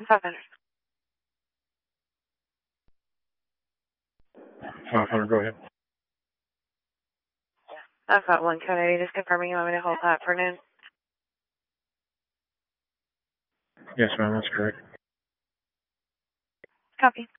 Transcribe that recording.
500. 500, go ahead. I've got 1 code 80, just confirming you want me to hold that for noon. Yes, ma'am, that's correct. Copy.